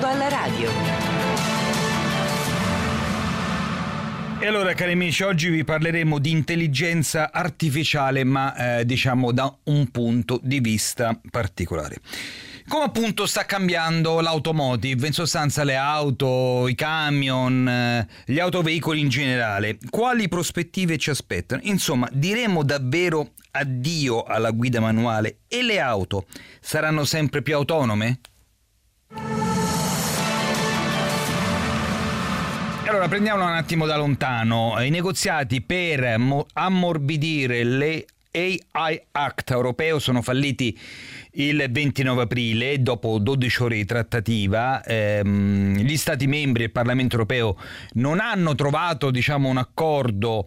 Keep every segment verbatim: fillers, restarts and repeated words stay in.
alla radio. E allora, cari amici, oggi vi parleremo di intelligenza artificiale, ma eh, diciamo da un punto di vista particolare. Come appunto sta cambiando l'automotive, in sostanza le auto, i camion, eh, gli autoveicoli in generale. Quali prospettive ci aspettano? Insomma, diremo davvero addio alla guida manuale e le auto saranno sempre più autonome? Allora, prendiamolo un attimo da lontano. I negoziati per ammorbidire le A I Act europeo sono falliti il ventinove aprile, dopo dodici ore di trattativa. Ehm, gli Stati membri e il Parlamento europeo non hanno trovato, diciamo, un accordo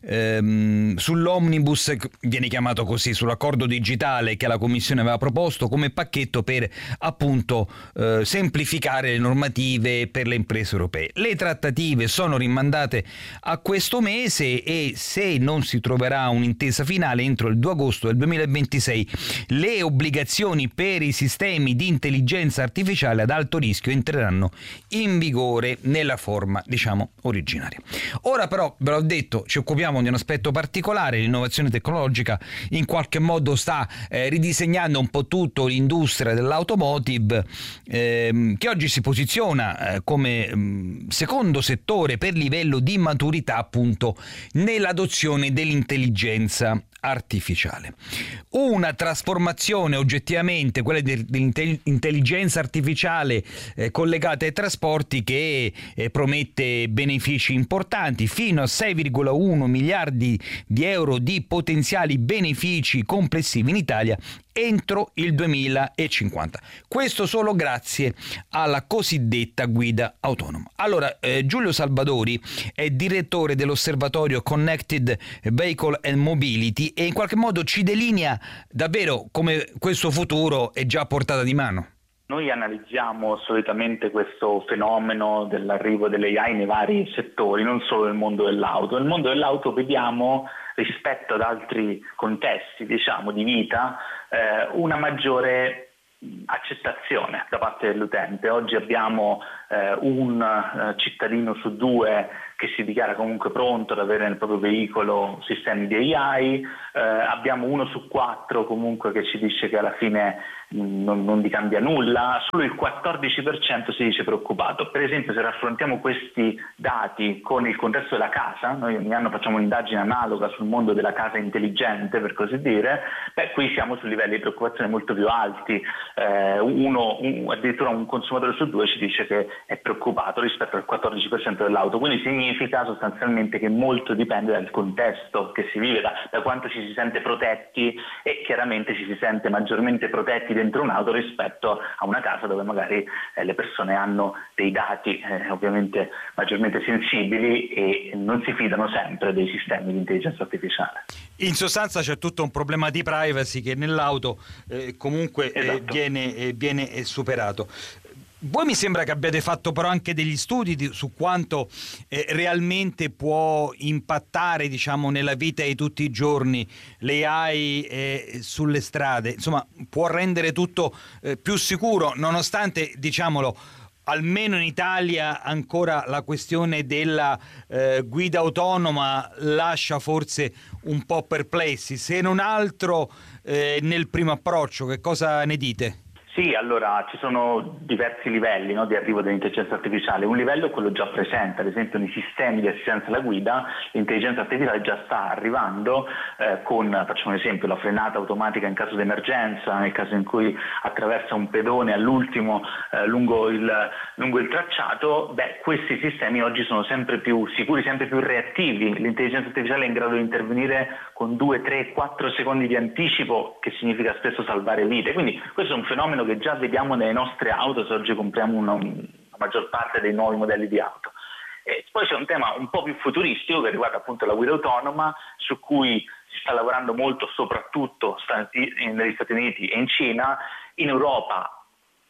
ehm, sull'omnibus, viene chiamato così, sull'accordo digitale che la Commissione aveva proposto come pacchetto per appunto eh, semplificare le normative per le imprese europee. Le trattative sono rimandate a questo mese e se non si troverà un'intesa finale entro il due agosto del duemilaventisei, le obbligazioni per i sistemi di intelligenza artificiale ad alto rischio entreranno in vigore nella forma, diciamo, originaria. Ora però, ve l'ho detto, ci occupiamo di un aspetto particolare. L'innovazione tecnologica in qualche modo sta eh, ridisegnando un po' tutto l'industria dell'automotive, ehm, che oggi si posiziona eh, come mh, secondo settore per livello di maturità appunto nell'adozione dell'intelligenza artificiale. Una trasformazione oggettivamente, quella dell'intelligenza artificiale eh, collegata ai trasporti, che eh, promette benefici importanti, fino a sei virgola uno miliardi di euro di potenziali benefici complessivi in Italia entro il duemilacinquanta. Questo solo grazie alla cosiddetta guida autonoma. Allora, eh, Giulio Salvadori è direttore dell'osservatorio Connected Vehicle and Mobility e in qualche modo ci delinea davvero come questo futuro è già a portata di mano. Noi analizziamo solitamente questo fenomeno dell'arrivo delle A I nei vari settori, non solo nel mondo dell'auto. Nel mondo dell'auto vediamo, rispetto ad altri contesti, diciamo, di vita, eh, una maggiore accettazione da parte dell'utente. Oggi abbiamo eh, un eh, cittadino su due che si dichiara comunque pronto ad avere nel proprio veicolo sistemi di A I, eh, abbiamo uno su quattro comunque che ci dice che alla fine mh, non, non gli cambia nulla, solo il quattordici per cento si dice preoccupato. Per esempio, se raffrontiamo questi dati con il contesto della casa, noi ogni anno facciamo un'indagine analoga sul mondo della casa intelligente, per così dire, beh, qui siamo su livelli di preoccupazione molto più alti. Eh, uno, un, addirittura un consumatore su due ci dice che è preoccupato rispetto al quattordici per cento dell'auto, quindi significa sostanzialmente che molto dipende dal contesto che si vive, da, da quanto ci si sente protetti, e chiaramente ci si sente maggiormente protetti dentro un'auto rispetto a una casa dove magari eh, le persone hanno dei dati eh, ovviamente maggiormente sensibili e non si fidano sempre dei sistemi di intelligenza artificiale. In sostanza c'è tutto un problema di privacy che nell'auto eh, comunque esatto. eh, viene, eh, viene eh, superato. Voi mi sembra che abbiate fatto però anche degli studi di, su quanto eh, realmente può impattare, diciamo, nella vita di tutti i giorni le A I eh, sulle strade, insomma può rendere tutto eh, più sicuro, nonostante, diciamolo, almeno in Italia ancora la questione della eh, guida autonoma lascia forse un po' perplessi, se non altro eh, nel primo approccio. Che cosa ne dite? Sì, allora ci sono diversi livelli, no, di arrivo dell'intelligenza artificiale. Un livello è quello già presente, ad esempio nei sistemi di assistenza alla guida l'intelligenza artificiale già sta arrivando eh, con, facciamo un esempio, la frenata automatica in caso di emergenza, nel caso in cui attraversa un pedone all'ultimo eh, lungo, il, lungo il tracciato. Beh, questi sistemi oggi sono sempre più sicuri, sempre più reattivi. L'intelligenza artificiale è in grado di intervenire con due, tre, quattro secondi di anticipo, che significa spesso salvare vite. Quindi questo è un fenomeno che già vediamo nelle nostre auto se oggi compriamo una, una maggior parte dei nuovi modelli di auto. E poi c'è un tema un po' più futuristico che riguarda appunto la guida autonoma, su cui si sta lavorando molto soprattutto negli Stati Uniti e in Cina. In Europa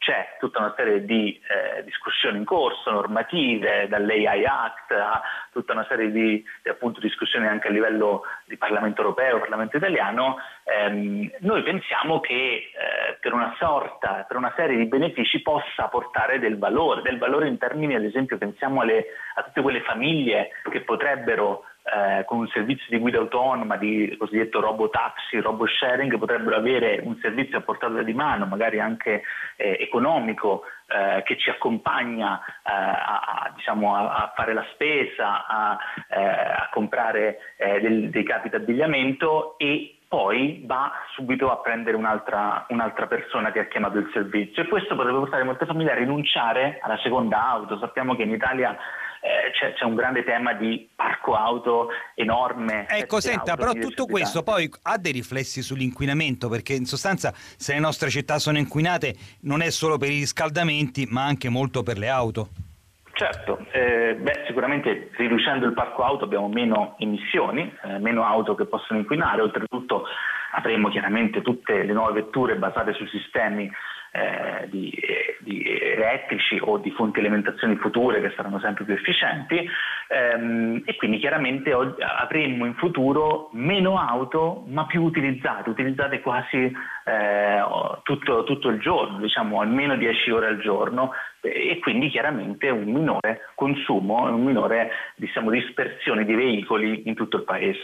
c'è tutta una serie di eh, discussioni in corso, normative, dall'A I Act a tutta una serie di, di appunto discussioni anche a livello di Parlamento europeo, Parlamento italiano. Ehm, noi pensiamo che eh, per una sorta, per una serie di benefici possa portare del valore, del valore in termini, ad esempio, pensiamo alle, a tutte quelle famiglie che potrebbero Eh, con un servizio di guida autonoma, di cosiddetto robotaxi, robosharing, potrebbero avere un servizio a portata di mano, magari anche eh, economico, eh, che ci accompagna eh, a, a, diciamo, a, a fare la spesa, a, eh, a comprare eh, del, dei capi d'abbigliamento, e poi va subito a prendere un'altra, un'altra persona che ha chiamato il servizio, e questo potrebbe portare molte famiglie a rinunciare alla seconda auto. Sappiamo che in Italia Eh, c'è, c'è un grande tema di parco auto enorme. Ecco, senta, auto, però tutto questo poi ha dei riflessi sull'inquinamento, perché in sostanza se le nostre città sono inquinate non è solo per i riscaldamenti, ma anche molto per le auto. Certo, eh, beh, sicuramente riducendo il parco auto abbiamo meno emissioni, eh, meno auto che possono inquinare, oltretutto avremo chiaramente tutte le nuove vetture basate su sistemi Eh, di, di elettrici o di fonti di alimentazione future che saranno sempre più efficienti, ehm, e quindi chiaramente oggi avremmo in futuro meno auto ma più utilizzate, utilizzate quasi eh, tutto, tutto il giorno, diciamo almeno dieci ore al giorno, e quindi chiaramente un minore consumo e un minore, diciamo, dispersione di veicoli in tutto il paese.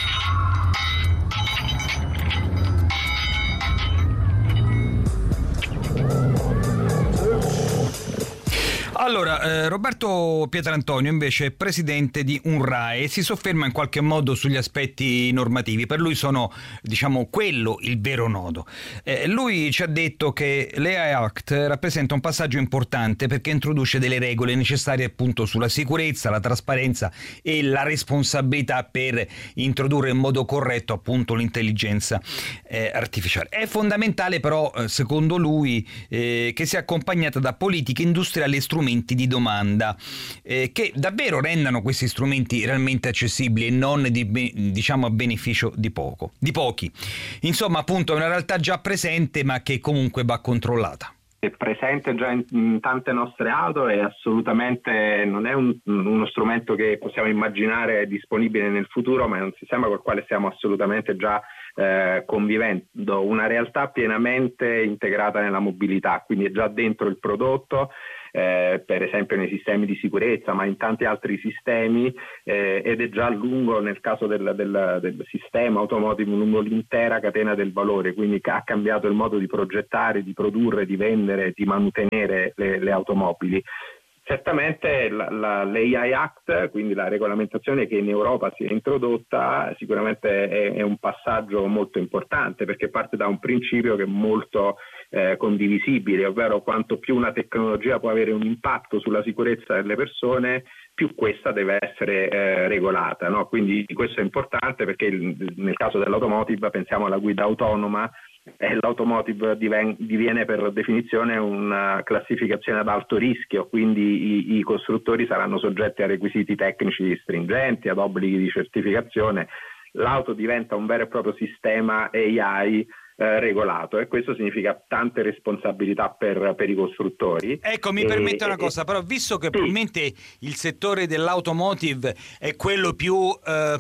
Allora, eh, Roberto Pietrantonio invece è presidente di UNRAE e si sofferma in qualche modo sugli aspetti normativi. Per lui sono, diciamo, quello il vero nodo. Eh, lui ci ha detto che l'A I Act rappresenta un passaggio importante perché introduce delle regole necessarie appunto sulla sicurezza, la trasparenza e la responsabilità per introdurre in modo corretto appunto l'intelligenza eh, artificiale. È fondamentale però, eh, secondo lui, eh, che sia accompagnata da politiche industriali e strumenti di domanda eh, che davvero rendano questi strumenti realmente accessibili e non di, diciamo a beneficio di poco, di pochi. Insomma, appunto, è una realtà già presente ma che comunque va controllata. È presente già in, in tante nostre auto e assolutamente non è un, uno strumento che possiamo immaginare disponibile nel futuro, ma è un sistema col quale stiamo assolutamente già eh, convivendo, una realtà pienamente integrata nella mobilità, quindi è già dentro il prodotto. Eh, per esempio nei sistemi di sicurezza, ma in tanti altri sistemi, eh, ed è già lungo nel caso del, del, del sistema automotive, lungo l'intera catena del valore, quindi ha cambiato il modo di progettare, di produrre, di vendere, di mantenere le, le automobili. Certamente la, la, l'A I Act, quindi la regolamentazione che in Europa si è introdotta, sicuramente è, è un passaggio molto importante perché parte da un principio che è molto eh, condivisibile, ovvero quanto più una tecnologia può avere un impatto sulla sicurezza delle persone, più questa deve essere eh, regolata, no? Quindi questo è importante perché il, nel caso dell'automotive pensiamo alla guida autonoma. Eh, l'automotive diven- diviene per definizione una classificazione ad alto rischio, quindi i, i costruttori saranno soggetti a requisiti tecnici stringenti, ad obblighi di certificazione. L'auto diventa un vero e proprio sistema A I eh, regolato e questo significa tante responsabilità per, per i costruttori. Ecco, mi e, permette una e, cosa, però visto che sì. probabilmente il settore dell'automotive è quello più eh,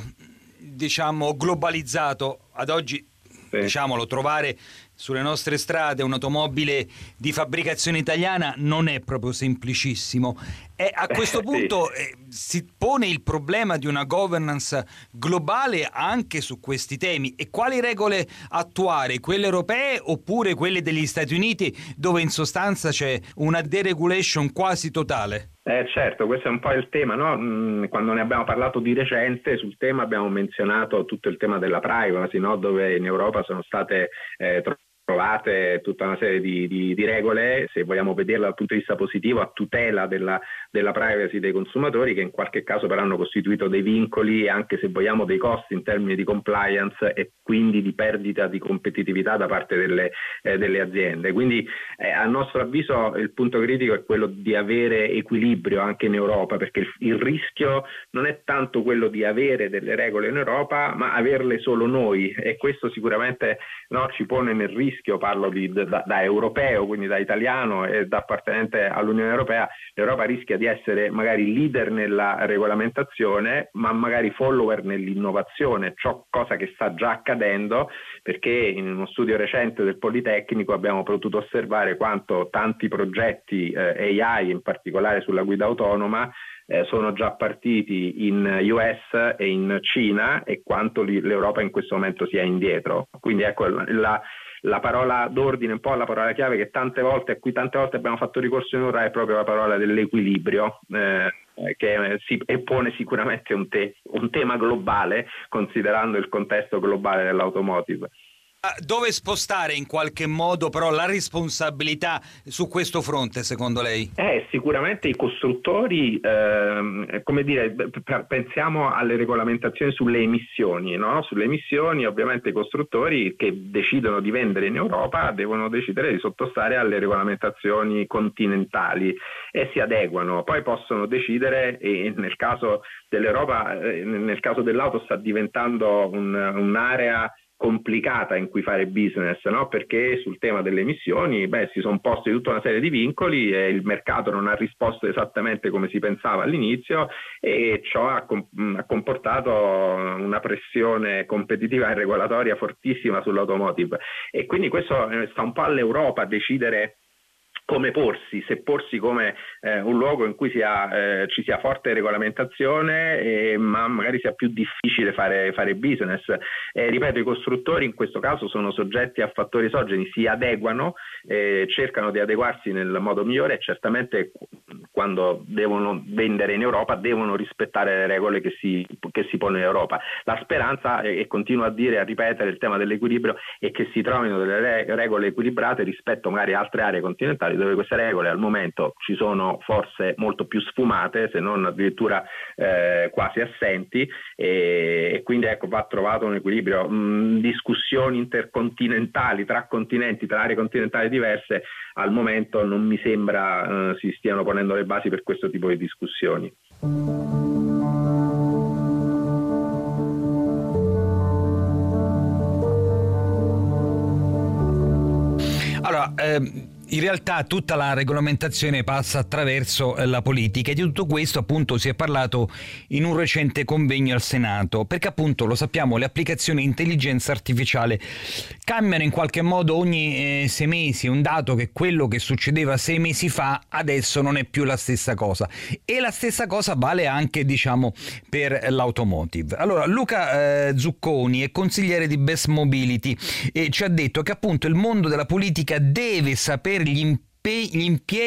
diciamo globalizzato ad oggi, diciamolo, trovare sulle nostre strade un'automobile di fabbricazione italiana non è proprio semplicissimo. E a questo punto eh, si pone il problema di una governance globale anche su questi temi. E quali regole attuare? Quelle europee oppure quelle degli Stati Uniti, dove in sostanza c'è una deregulation quasi totale? Eh, certo, questo è un po' il tema, no? Quando ne abbiamo parlato di recente sul tema abbiamo menzionato tutto il tema della privacy, no? Dove in Europa sono state eh, trovate tutta una serie di, di, di regole, se vogliamo vederla dal punto di vista positivo, a tutela della, della privacy dei consumatori, che in qualche caso però hanno costituito dei vincoli e anche, se vogliamo, dei costi in termini di compliance e quindi di perdita di competitività da parte delle, eh, delle aziende. Quindi eh, a nostro avviso il punto critico è quello di avere equilibrio anche in Europa, perché il, il rischio non è tanto quello di avere delle regole in Europa, ma averle solo noi, e questo sicuramente, no, ci pone nel rischio rischio, parlo di, da, da europeo, quindi da italiano e da appartenente all'Unione Europea, l'Europa rischia di essere magari leader nella regolamentazione, ma magari follower nell'innovazione, ciò cosa che sta già accadendo, perché in uno studio recente del Politecnico abbiamo potuto osservare quanto tanti progetti eh, A I, in particolare sulla guida autonoma, eh, sono già partiti in U S e in Cina, e quanto li, l'Europa in questo momento sia indietro. Quindi ecco la, la parola d'ordine, un po' la parola chiave che tante volte, a cui tante volte abbiamo fatto ricorso in ora, è proprio la parola dell'equilibrio, eh, che si pone sicuramente un, te, un tema globale, considerando il contesto globale dell'automotive. Dove spostare in qualche modo però la responsabilità su questo fronte, secondo lei? Eh, sicuramente i costruttori, ehm, come dire, pensiamo alle regolamentazioni sulle emissioni, no? Sulle emissioni ovviamente i costruttori che decidono di vendere in Europa devono decidere di sottostare alle regolamentazioni continentali e si adeguano, poi possono decidere, e nel caso dell'Europa, eh, nel caso dell'auto sta diventando un, un'area complicata in cui fare business, no? Perché sul tema delle emissioni beh, si sono posti tutta una serie di vincoli e il mercato non ha risposto esattamente come si pensava all'inizio, e ciò ha, com- ha comportato una pressione competitiva e regolatoria fortissima sull'automotive, e quindi questo sta un po' all'Europa decidere come porsi, se porsi come eh, un luogo in cui sia, eh, ci sia forte regolamentazione, eh, ma magari sia più difficile fare, fare business. Eh, ripeto, i costruttori in questo caso sono soggetti a fattori esogeni, si adeguano, eh, cercano di adeguarsi nel modo migliore, e certamente quando devono vendere in Europa devono rispettare le regole che si, che si pone in Europa. La speranza, e continuo a dire, a ripetere il tema dell'equilibrio, è che si trovino delle re- regole equilibrate rispetto magari a altre aree continentali, dove queste regole al momento ci sono forse molto più sfumate, se non addirittura eh, quasi assenti, e, e quindi ecco va trovato un equilibrio. Mh, discussioni intercontinentali tra continenti, tra aree continentali diverse, al momento non mi sembra eh, si stiano ponendo le basi per questo tipo di discussioni. Allora, ehm... in realtà tutta la regolamentazione passa attraverso la politica, e di tutto questo appunto si è parlato in un recente convegno al Senato, perché appunto lo sappiamo, le applicazioni di intelligenza artificiale cambiano in qualche modo ogni eh, sei mesi. È un dato che quello che succedeva sei mesi fa adesso non è più la stessa cosa, e la stessa cosa vale anche, diciamo, per l'automotive. Allora Luca eh, Zucconi è consigliere di Best Mobility e ci ha detto che appunto il mondo della politica deve sapere gli impegni, gli impieghi